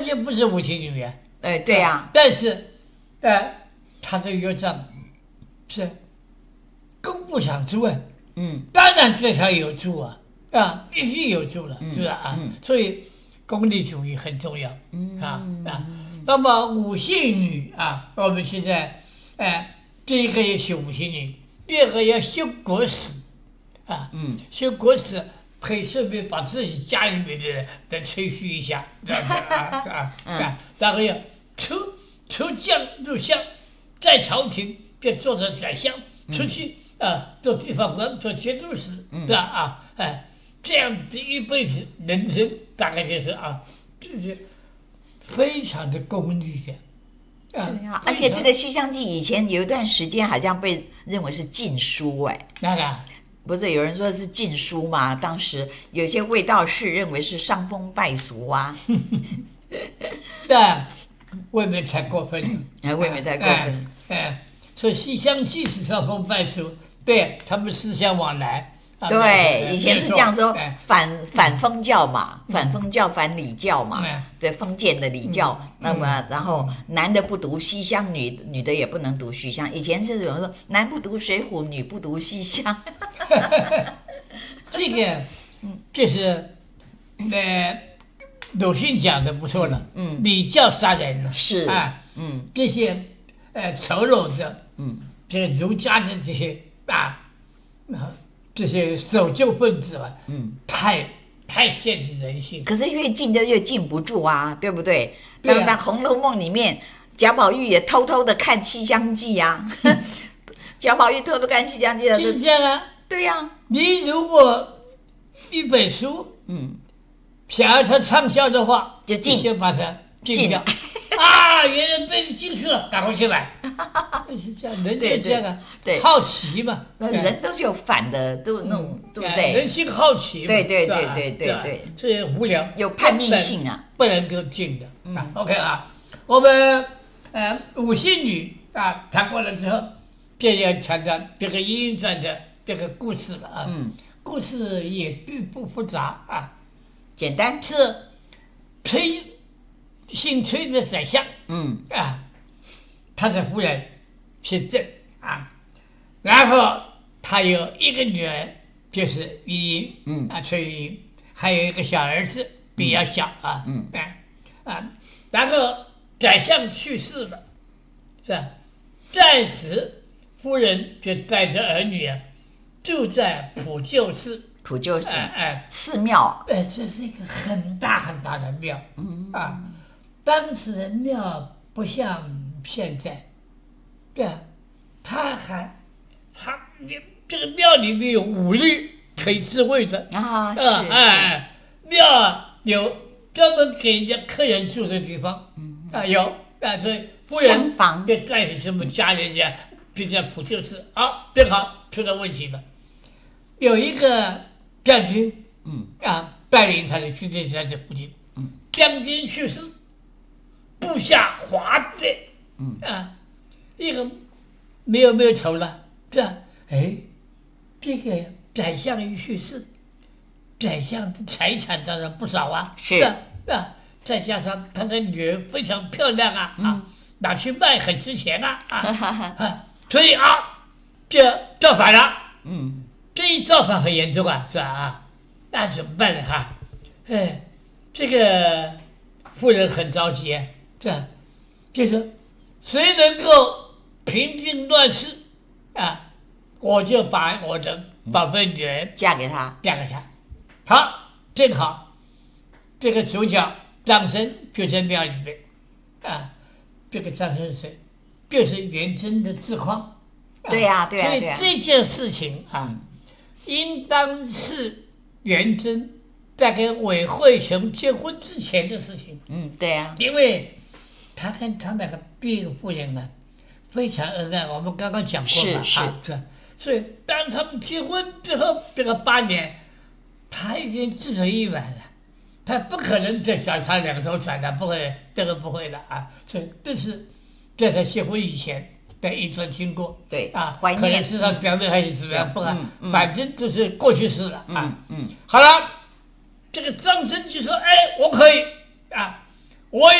就不是无情女啊。 对呀。 但是，他这个约账是供不上猪啊。当然最少有猪啊，必须有猪了，是吧啊？所以功利主义很重要啊。那么五姓女啊，我们现在第一个要修五姓女，第二个要修国史啊。修国史可以顺便把自己家里面的人再吹嘘一下，然后要出将入相，在朝廷就做成宰相，出去做地方官，做节度使，是吧这样子一辈子人生大概就是就是非常的功利的。 对啊，而且这个《西厢记》以前有一段时间好像被认为是禁书那个不是有人说是禁书吗？当时有些卫道士认为是伤风败俗啊。 但未免太过分了， 未免太过分了。 所以《西厢记》是伤风败俗，对他们思想往来。 对，以前是这样说，反封教嘛，反封教反礼教嘛，对封建的礼教。那么然后男的不读西厢，女的也不能读西厢。以前是有人说男不读水浒，女不读西厢。 这个就是鲁迅讲的不错了。礼教杀人了， 是这些丑陋的这个儒家的这些这些守旧分子太限制人性。 可是越禁就越禁不住啊，对不对？当《红楼梦》里面，贾宝玉也偷偷的看《西厢记》啊。贾宝玉偷偷看《西厢记》的， 就这样啊。 对呀。 你如果一本书，想要它畅销的话， 就先把它禁掉。原来被禁去了，赶快去买。是这样，人就这样对， 好奇嘛。 人都是有反的，都那种，对不对？ 人性好奇嘛。 对， 所以无聊， 有叛逆性啊， 不能够禁的。OK 我们五姓女谈过了之后，便要谈谈这个莺莺传的这个故事了故事也并不复杂简单， 是姓崔的宰相，他的夫人姓郑然后他有一个女儿，就是莺莺，崔莺莺，还有一个小儿子比较小然后宰相去世了，是吧？暂时夫人就带着儿女住在普救寺。 普救寺，寺庙， 这是一个很大很大的庙，当时的庙不像现在，他这个庙里面有武律可以自卫的庙有专门给人家客人住的地方，有所以夫人就带着什么家人家就在普救寺正好出了问题了，有一个将军带领他的军队在这附近，将军去世，部下哗的一个没有仇了，是吧？这个宰相一去世，宰相的财产当然不少是再加上他的女儿非常漂亮拿去卖很值钱所以就造反了，这一造反很严重是吧那怎么办呢这个夫人很着急是吧？就是谁能够平定乱世我就把我的宝贝女儿嫁给他。 好，正好这个主角张生就在庙里面这个张生是谁？就是元贞的自况。 对呀。 所以这件事情应当是元贞在跟韦慧雄结婚之前的事情。 对呀。 因为他跟他那个第一个夫人非常恩爱，我们刚刚讲过嘛。是。所以当他们结婚之后，这个8年，他已经自成一门了，他不可能再找他两头转的，不会，这个不会的所以这是在他结婚以前的一段经过。 对可能是他表妹还是怎么样，不反正就是过去式了好了，这个张生就说：“我可以我也。”